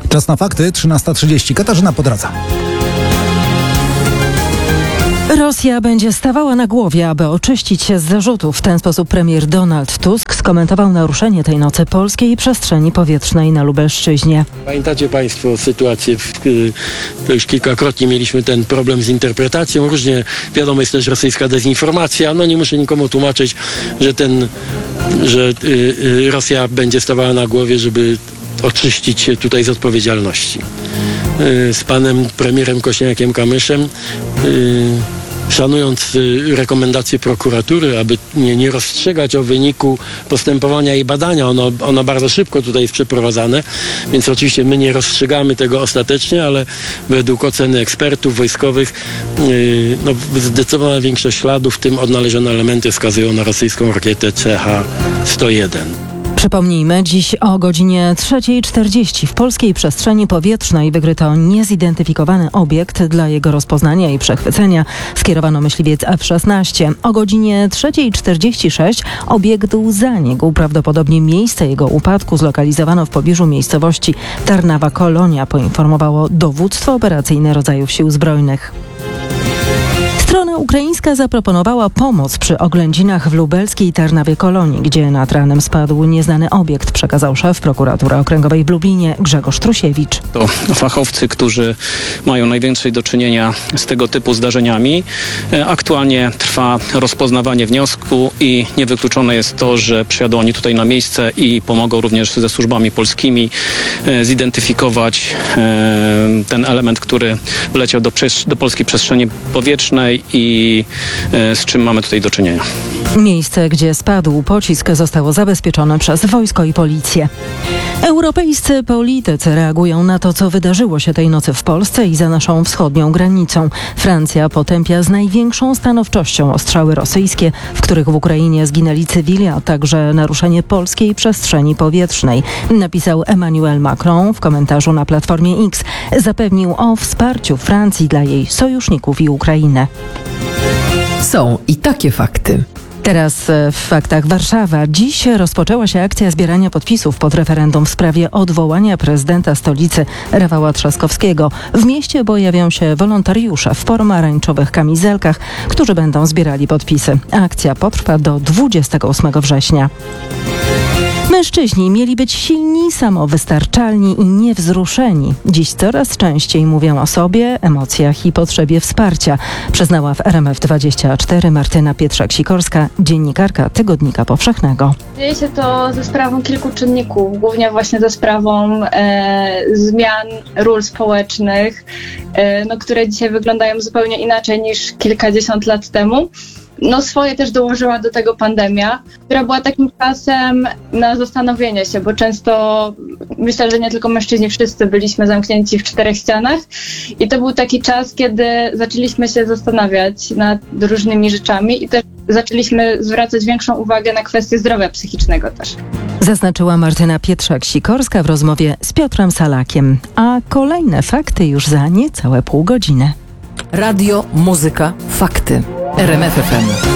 Czas na fakty, 13:30. Katarzyna Podradza. Rosja będzie stawała na głowie, aby oczyścić się z zarzutów. W ten sposób premier Donald Tusk skomentował naruszenie tej nocy polskiej przestrzeni powietrznej na Lubelszczyźnie. Pamiętacie Państwo sytuację, to już kilkakrotnie mieliśmy ten problem z interpretacją. Różnie wiadomo, jest też rosyjska dezinformacja. Nie muszę nikomu tłumaczyć, że Rosja będzie stawała na głowie, żeby oczyścić się tutaj z odpowiedzialności. Z panem premierem Kosiniakiem-Kamyszem, szanując rekomendacje prokuratury, aby nie rozstrzygać o wyniku postępowania i badania, ono bardzo szybko tutaj jest przeprowadzane, więc oczywiście my nie rozstrzygamy tego ostatecznie, ale według oceny ekspertów wojskowych zdecydowana większość śladów, w tym odnalezione elementy, wskazują na rosyjską rakietę CH-101. Przypomnijmy, dziś o godzinie 3:40 w polskiej przestrzeni powietrznej wykryto niezidentyfikowany obiekt. Dla jego rozpoznania i przechwycenia skierowano myśliwiec F-16. O godzinie 3:46 obiekt zanikł. Prawdopodobnie miejsce jego upadku zlokalizowano w pobliżu miejscowości Tarnawa-Kolonia, poinformowało Dowództwo Operacyjne Rodzajów Sił Zbrojnych. Strona ukraińska zaproponowała pomoc przy oględzinach w lubelskiej Tarnawie-Kolonii, gdzie nad ranem spadł nieznany obiekt, przekazał szef prokuratury okręgowej w Lublinie Grzegorz Trusiewicz. To fachowcy, którzy mają najwięcej do czynienia z tego typu zdarzeniami. Aktualnie trwa rozpoznawanie wniosku i niewykluczone jest to, że przyjadą oni tutaj na miejsce i pomogą również ze służbami polskimi zidentyfikować ten element, który wleciał do polskiej przestrzeni powietrznej i z czym mamy tutaj do czynienia. Miejsce, gdzie spadł pocisk, zostało zabezpieczone przez wojsko i policję. Europejscy politycy reagują na to, co wydarzyło się tej nocy w Polsce i za naszą wschodnią granicą. Francja potępia z największą stanowczością ostrzały rosyjskie, w których w Ukrainie zginęli cywile, a także naruszenie polskiej przestrzeni powietrznej, napisał Emmanuel Macron w komentarzu na Platformie X. Zapewnił o wsparciu Francji dla jej sojuszników i Ukrainy. Są i takie fakty. Teraz w faktach Warszawa. Dziś rozpoczęła się akcja zbierania podpisów pod referendum w sprawie odwołania prezydenta stolicy Rafała Trzaskowskiego. W mieście pojawią się wolontariusze w pomarańczowych kamizelkach, którzy będą zbierali podpisy. Akcja potrwa do 28 września. Mężczyźni mieli być silni, samowystarczalni i niewzruszeni. Dziś coraz częściej mówią o sobie, emocjach i potrzebie wsparcia, przyznała w RMF24 Martyna Pietrzak-Sikorska, dziennikarka Tygodnika Powszechnego. Dzieje się to ze sprawą kilku czynników, głównie właśnie ze sprawą zmian ról społecznych, które dzisiaj wyglądają zupełnie inaczej niż kilkadziesiąt lat temu. Swoje też dołożyła do tego pandemia, która była takim czasem na zastanowienie się, bo często myślę, że nie tylko mężczyźni, wszyscy byliśmy zamknięci w czterech ścianach i to był taki czas, kiedy zaczęliśmy się zastanawiać nad różnymi rzeczami i też zaczęliśmy zwracać większą uwagę na kwestie zdrowia psychicznego też. Zaznaczyła Martyna Pietrzak-Sikorska w rozmowie z Piotrem Salakiem. A kolejne fakty już za niecałe pół godziny. Radio, muzyka, fakty. RMF FM.